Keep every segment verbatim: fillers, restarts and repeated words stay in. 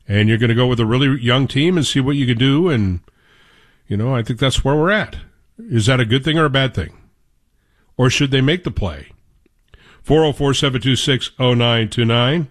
and you're going to go with a really young team and see what you can do. And, you know, I think that's where we're at. Is that a good thing or a bad thing? Or should they make the play? four oh four, seven two six, oh nine two nine.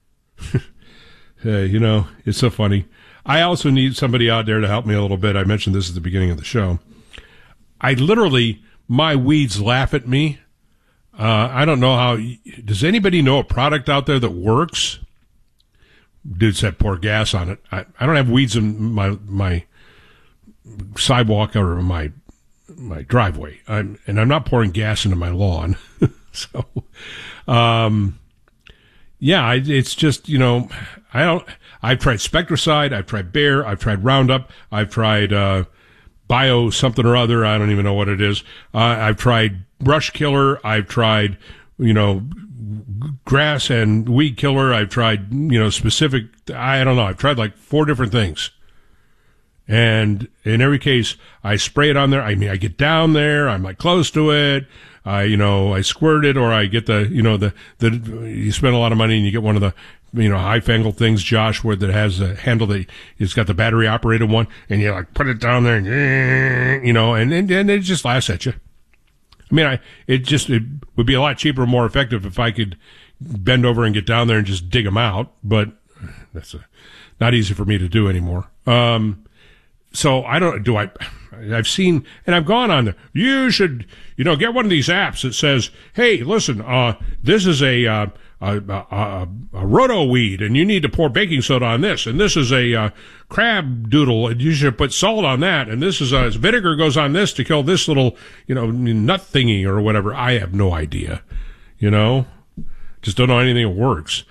Hey, you know, it's so funny. I also need somebody out there to help me a little bit. I mentioned this at the beginning of the show. I literally, my weeds laugh at me. Uh, I don't know how, does anybody know a product out there that works? Dude said pour gas on it. I, I don't have weeds in my, my sidewalk or my, my driveway. I'm, and I'm not pouring gas into my lawn. So, um, yeah, I, it's just, you know, I don't, I've tried Spectracide, I've tried Bayer, I've tried Roundup, I've tried, uh, Bio something or other, I don't even know what it is. Uh, I've tried Brush Killer, I've tried, you know, grass and weed killer, I've tried, you know, specific, I don't know, I've tried like four different things. And in every case, I spray it on there. I mean, I get down there, I'm like close to it. I, you know, I squirt it, or I get the, you know, the, the, you spend a lot of money and you get one of the, you know, high-fangled things, Josh, where that has a handle that, it's got the battery-operated one, and you like put it down there and, you know, and, and, and it just laughs at you. I mean, I, it just, it would be a lot cheaper and more effective if I could bend over and get down there and just dig them out, but that's a, not easy for me to do anymore. Um, so I don't, do I, I've seen, and I've gone on there. You should, you know, get one of these apps that says, hey, listen, uh, this is a, uh, a, a, a, a roto weed, and you need to pour baking soda on this, and this is a, uh, crab doodle, and you should put salt on that, and this is a, vinegar goes on this to kill this little, you know, nut thingy or whatever. I have no idea, you know, just don't know anything that works.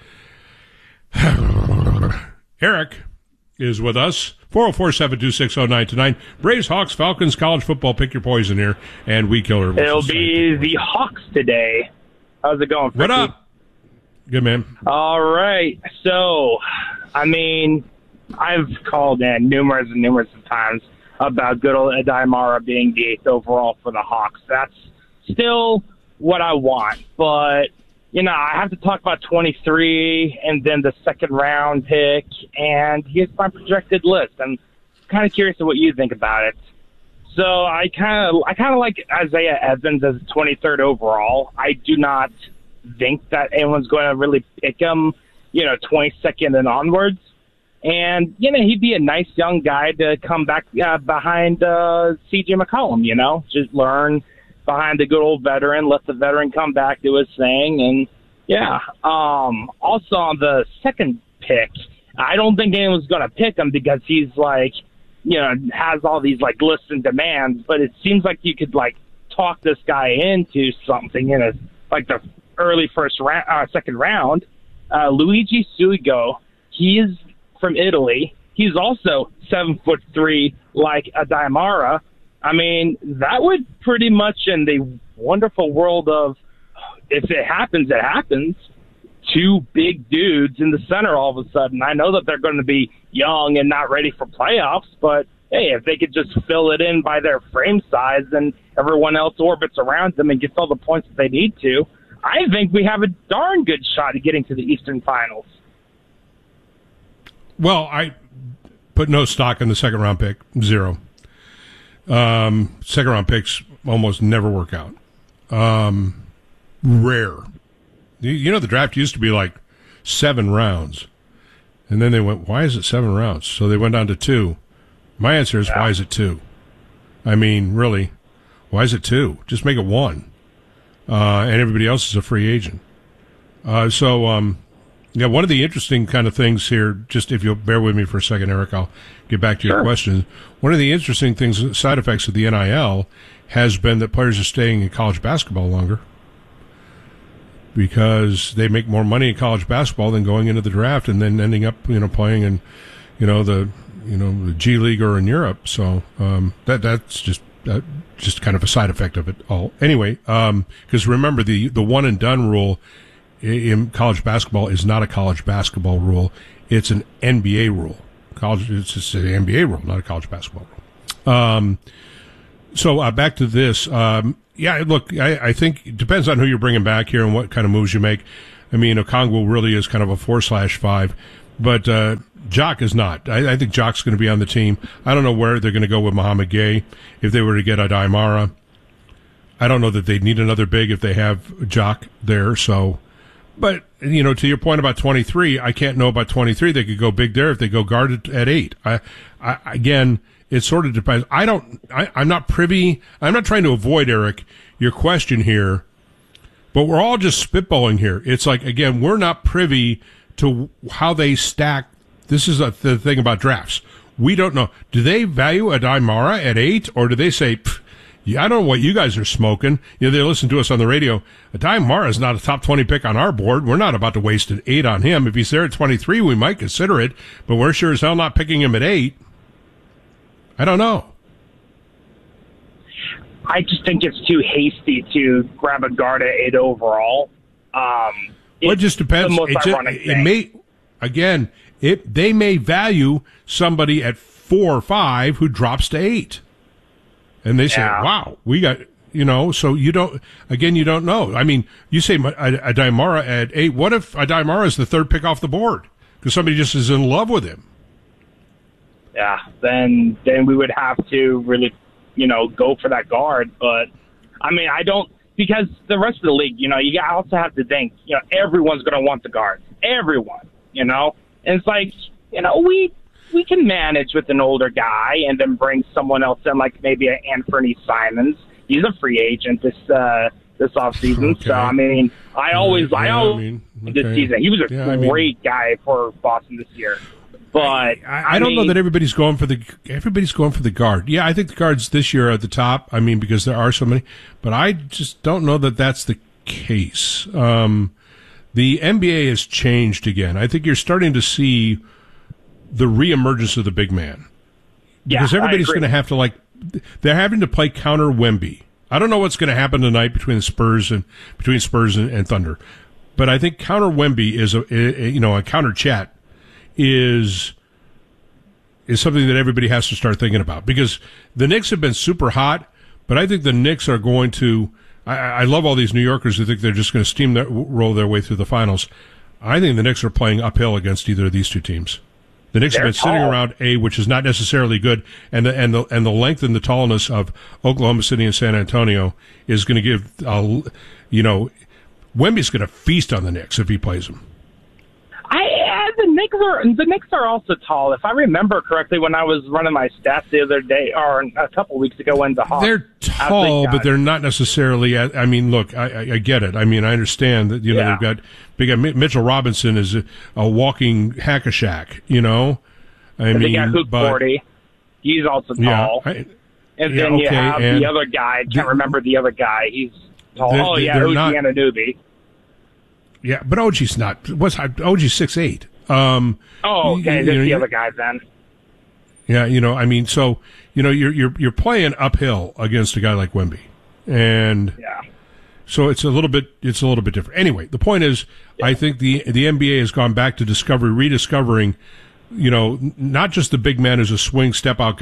Eric is with us. four oh four, seven two six, oh nine two nine. Braves, Hawks, Falcons, college football. Pick your poison here. And weed killer. It'll be the Hawks today. How's it going, Fricky? What up? Good, man. All right. So, I mean, I've called in numerous and numerous of times about good old Adaimara being the eighth overall for the Hawks. That's still what I want. But, you know, I have to talk about twenty-three and then the second round pick, and here's my projected list. I'm kind of curious of what you think about it. So I kind of I kind of like Isaiah Evans as twenty-third overall. I do not think that anyone's going to really pick him, you know, twenty-second and onwards. And, you know, he'd be a nice young guy to come back uh, behind uh, C J McCollum, you know, just learn behind the good old veteran, let the veteran come back, do his thing. And, yeah, um, also on the second pick, I don't think anyone's going to pick him because he's, like, you know, has all these, like, lists and demands. But it seems like you could, like, talk this guy into something in, a, like, the early first round, uh, second round. Uh, Luigi Suigo, he is from Italy. He's also seven foot three, like Adaimara. I mean, that would pretty much, in the wonderful world of, if it happens, it happens, two big dudes in the center all of a sudden. I know that they're going to be young and not ready for playoffs, but hey, if they could just fill it in by their frame size and everyone else orbits around them and gets all the points that they need to, I think we have a darn good shot at getting to the Eastern Finals. Well, I put no stock in the second round pick, zero. Um, second round picks almost never work out. Um, rare. You, you know, the draft used to be like seven rounds. And then they went, why is it seven rounds? So they went down to two. My answer is, yeah. Why is it two? I mean, really, why is it two? Just make it one. Uh, and everybody else is a free agent. Uh, so, um, yeah, one of the interesting kind of things here, just if you'll bear with me for a second, Eric, I'll get back to your sure. question. One of the interesting things, side effects of the N I L, has been that players are staying in college basketball longer because they make more money in college basketball than going into the draft and then ending up, you know, playing in, you know, the, you know, the G League or in Europe. So um, that that's just uh, just kind of a side effect of it all. Anyway, um, because remember the the one and done rule in college basketball is not a college basketball rule. It's an N B A rule. College, it's just an N B A rule, not a college basketball rule. Um, so uh, back to this. Um, yeah, look, I, I think it depends on who you're bringing back here and what kind of moves you make. I mean, Okongwu really is kind of a four slash five, but uh, Jock is not. I, I think Jock's going to be on the team. I don't know where they're going to go with Muhammad Gay if they were to get Adaimara. I don't know that they'd need another big if they have Jock there. So, but you know, to your point about twenty-three, I can't know about twenty-three. They could go big there if they go guarded at eight. I, I again, it sort of depends. I don't. I, I'm not privy. I'm not trying to avoid, Eric, your question here, but we're all just spitballing here. It's like, again, we're not privy to how they stack. This is a, the thing about drafts. We don't know. Do they value Adaimara at eight, or do they say, yeah, I don't know what you guys are smoking? You know, they listen to us on the radio. Adaimara is not a top twenty pick on our board. We're not about to waste an eight on him. If he's there at twenty-three, we might consider it, but we're sure as hell not picking him at eight. I don't know. I just think it's too hasty to grab a guard at eight overall. Um, well, it just depends. The most it, ironic just, thing. it may, again, it they may value somebody at four or five who drops to eight, and they say, Yeah. "Wow, we got." You know, so you don't. Again, you don't know. I mean, you say Adaimara at eight. What if Adaimara is the third pick off the board because somebody just is in love with him? Yeah, then then we would have to really, you know, go for that guard. But I mean, I don't, because the rest of the league, you know, you also have to think, you know, everyone's going to want the guard. Everyone, you know, and it's like, you know, we we can manage with an older guy and then bring someone else in, like maybe an Anthony Simons. He's a free agent this uh, this offseason. Okay. So I mean, I always, Yeah, I I always mean, this okay. season he was a Yeah, I mean- great guy for Boston this year. But I, I, I don't mean, know that everybody's going for the everybody's going for the guard. Yeah, I think the guards this year are at the top. I mean, because there are so many, but I just don't know that that's the case. Um, the N B A has changed again. I think you're starting to see the reemergence of the big man because Yeah, I everybody's agree. going to have to like they're having to play counter Wemby. I don't know what's going to happen tonight between the Spurs and between Spurs and, and Thunder, but I think counter Wemby is a, a you know a counter Chat. is is something that everybody has to start thinking about because the Knicks have been super hot, but I think the Knicks are going to. I, I love all these New Yorkers who think they're just going to steam their, roll their way through the finals. I think the Knicks are playing uphill against either of these two teams. The Knicks They're have been sitting tall. around A, which is not necessarily good, and the and the and the length and the tallness of Oklahoma City and San Antonio is going to give. Uh, you know, Wemby's going to feast on the Knicks if he plays them. I uh, the Knicks are the Knicks are also tall. If I remember correctly, when I was running my stats the other day or a couple weeks ago, when the Hawks, They're tall, but they're not necessarily. I mean, look, I, I, I get it. I mean, I understand that. You know, Yeah. they've got big. Mitchell Robinson is a, a walking hack-a-shack. You know, I and mean, they got Hook but forty. He's also yeah, tall. I, and yeah, then you okay, have and the other guy. I can't the- remember the other guy. He's tall. They're- oh yeah, they're O G not- Anunoby. yeah, but O G's not. What's O G's six eight? Um, Oh, okay. you- That's you know, the you- other guy then. Yeah, you know, I mean, so you know, you're you're you're playing uphill against a guy like Wemby, and Yeah. so it's a little bit it's a little bit different. Anyway, the point is, I think the the N B A has gone back to discovery, rediscovering, you know, n- not just the big man as a swing step out